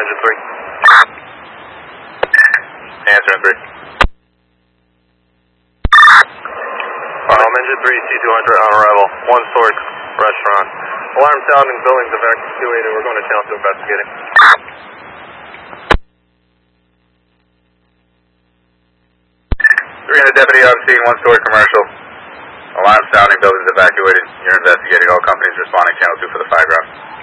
engine 3. Answer on 3. Engine 3, C200 on arrival. One Stork restaurant. Alarm sounding, buildings evacuated. We're going to channel 2 investigating. 300 deputy on scene, one Stork commercial. Alarm sounding, buildings evacuated. You're investigating. All companies responding. Channel 2 for the fire ground.